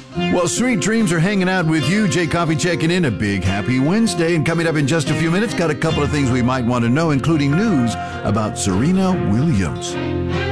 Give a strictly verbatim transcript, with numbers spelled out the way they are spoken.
Well, sweet dreams are hanging out with you. Jay Coffee checking in. A big happy Wednesday. And coming up in just a few minutes, got a couple of things we might want to know, including news about Serena Williams.